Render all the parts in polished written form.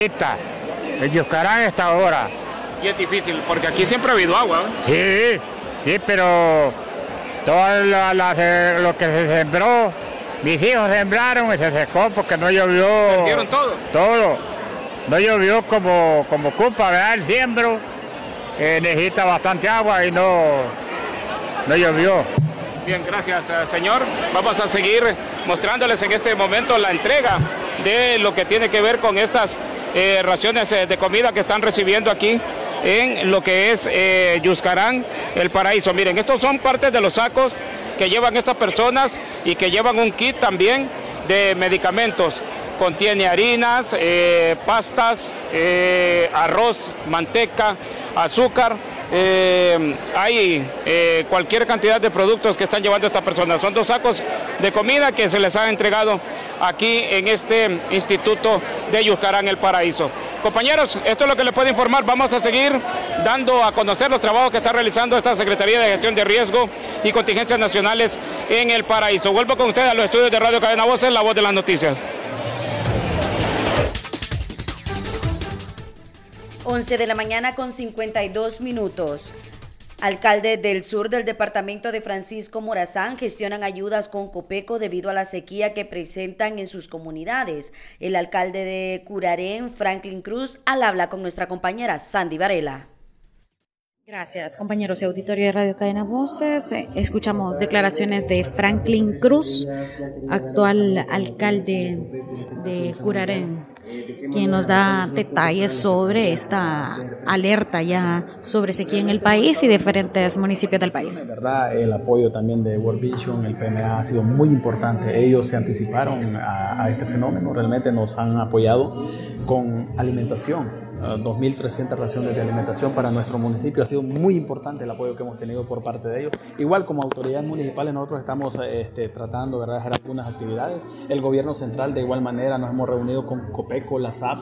El Yuscarán está ahora. Y es difícil, porque aquí siempre ha habido agua, ¿eh? Sí, pero todo lo que se sembró, mis hijos sembraron y se secó porque no llovió. ¿Perdieron todo? Todo. No llovió como ocupa, ¿verdad? El siembro necesita bastante agua y no llovió. Bien, gracias, señor. Vamos a seguir mostrándoles en este momento la entrega de lo que tiene que ver con estas raciones de comida que están recibiendo aquí en lo que es Yuscarán, El Paraíso. Miren, estos son partes de los sacos que llevan estas personas y que llevan un kit también de medicamentos. Contiene harinas, pastas, arroz, manteca, azúcar. Hay cualquier cantidad de productos que están llevando estas personas. Son 2 sacos de comida que se les ha entregado aquí en este Instituto de Yuscarán, El Paraíso. Compañeros, esto es lo que les puedo informar. Vamos a seguir dando a conocer los trabajos que está realizando esta Secretaría de Gestión de Riesgo y Contingencias Nacionales en El Paraíso. Vuelvo con ustedes a los estudios de Radio Cadena Voces, la voz de las noticias. 11 de la mañana con 52 minutos. Alcaldes del sur del departamento de Francisco Morazán gestionan ayudas con Copeco debido a la sequía que presentan en sus comunidades. El alcalde de Curarén, Franklin Cruz, al habla con nuestra compañera Sandy Varela. Gracias, compañeros y auditorio de Radio Cadena Voces. Escuchamos declaraciones de Franklin Cruz, actual alcalde de Curarén, quien nos da detalles sobre esta alerta ya sobre sequía en el país y diferentes municipios del país. La verdad, el apoyo también de World Vision, el PMA, ha sido muy importante. Ellos se anticiparon a este fenómeno, realmente nos han apoyado con alimentación. 2.300 raciones de alimentación para nuestro municipio. Ha sido muy importante el apoyo que hemos tenido por parte de ellos. Igual como autoridades municipales nosotros estamos tratando, ¿verdad?, de hacer algunas actividades. El gobierno central de igual manera nos hemos reunido con Copeco, la SAP,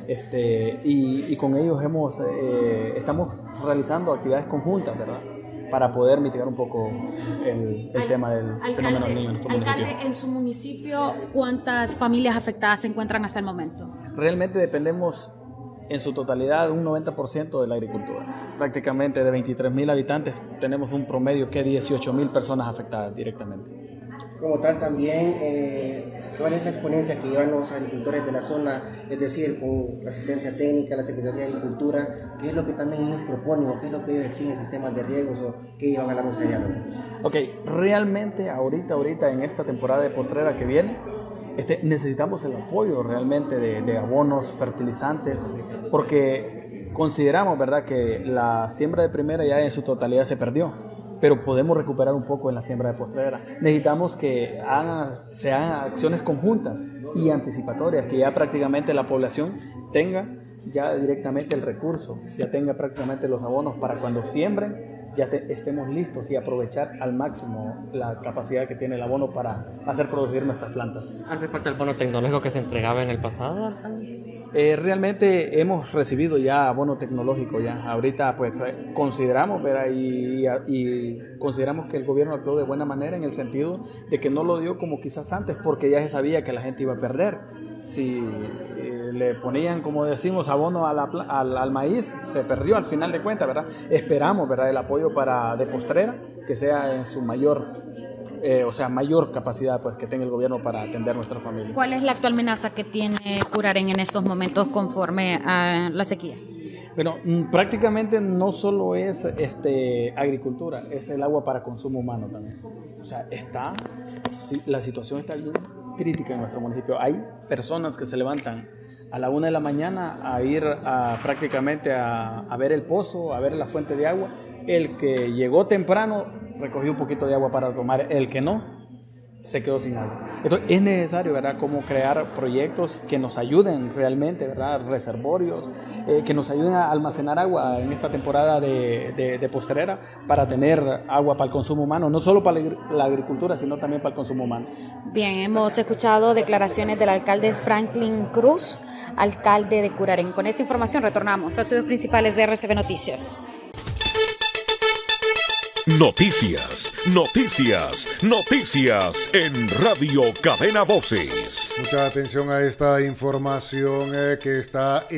y con ellos estamos realizando actividades conjuntas, ¿verdad?, para poder mitigar un poco el tema del fenómeno del niño en nuestro municipio. Alcalde, en su municipio, ¿cuántas familias afectadas se encuentran hasta el momento? Realmente dependemos en su totalidad un 90% de la agricultura. Prácticamente de 23.000 habitantes tenemos un promedio que 18.000 personas afectadas directamente. Como tal también, ¿cuál es la experiencia que llevan los agricultores de la zona? Es decir, con la asistencia técnica, la Secretaría de Agricultura, ¿qué es lo que también ellos proponen o qué es lo que ellos exigen, sistemas de riegos o qué llevan a la mesa de diálogo? Ok, realmente ahorita en esta temporada de postrera que viene, necesitamos el apoyo realmente de abonos, fertilizantes, porque consideramos, ¿verdad?, que la siembra de primera ya en su totalidad se perdió, pero podemos recuperar un poco en la siembra de postrera. Necesitamos que se hagan acciones conjuntas y anticipatorias, que ya prácticamente la población tenga ya directamente el recurso, ya tenga prácticamente los abonos para cuando siembren, ya estemos listos y aprovechar al máximo la capacidad que tiene el abono para hacer producir nuestras plantas. ¿Hace falta el bono tecnológico que se entregaba en el pasado? Realmente hemos recibido ya abono tecnológico ya. Ahorita pues consideramos, ¿verdad?, y consideramos que el gobierno actuó de buena manera en el sentido de que no lo dio como quizás antes, porque ya se sabía que la gente iba a perder. Si le ponían, como decimos, abono al maíz, se perdió al final de cuentas, ¿verdad? Esperamos, ¿verdad?, el apoyo de postrera, que sea en su mayor capacidad pues que tenga el gobierno para atender a nuestra familia. ¿Cuál es la actual amenaza que tiene Curarén en estos momentos conforme a la sequía? Bueno, prácticamente no solo es agricultura, es el agua para consumo humano también. O sea, la situación está bien crítica en nuestro municipio. Hay personas que se levantan a la 1 de la mañana a ir prácticamente a ver el pozo, a ver la fuente de agua. El que llegó temprano recogió un poquito de agua para tomar, el que no se quedó sin agua. Entonces es necesario, ¿verdad?, cómo crear proyectos que nos ayuden realmente, ¿verdad?, reservorios, que nos ayuden a almacenar agua en esta temporada de postrera para tener agua para el consumo humano, no solo para la agricultura, sino también para el consumo humano. Bien, hemos escuchado declaraciones del alcalde Franklin Cruz, alcalde de Curarén. Con esta información retornamos a estudios principales de RCB Noticias. Noticias, noticias, noticias en Radio Cadena Voces. Mucha atención a esta información que está